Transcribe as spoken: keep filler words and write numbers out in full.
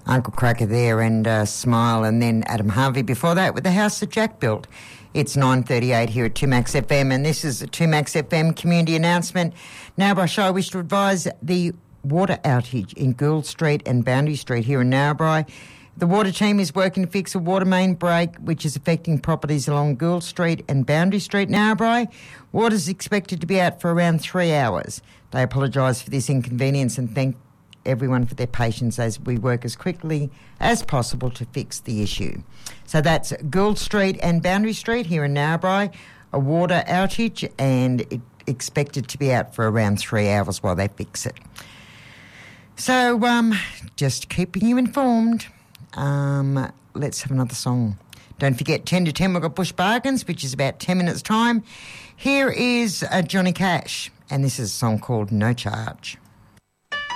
Uncle Cracker there and uh, Smile, and then Adam Harvey before that with the house that Jack built. It's nine thirty-eight here at two Max F M, and this is a two Max F M community announcement. Narrabri, I wish to advise the water outage in Gould Street and Boundary Street here in Narrabri. The water team is working to fix a water main break which is affecting properties along Gould Street and Boundary Street, Narrabri. Water is expected to be out for around three hours. They apologise for this inconvenience and thank everyone for their patience as we work as quickly as possible to fix the issue. So that's Gould Street and Boundary Street here in Narrabri, a water outage, and it expected to be out for around three hours while they fix it. So um, just keeping you informed. Um, let's have another song. Don't forget, ten to ten, we've got Bush Bargains, which is about ten minutes' time. Here is uh, Johnny Cash, and this is a song called No Charge.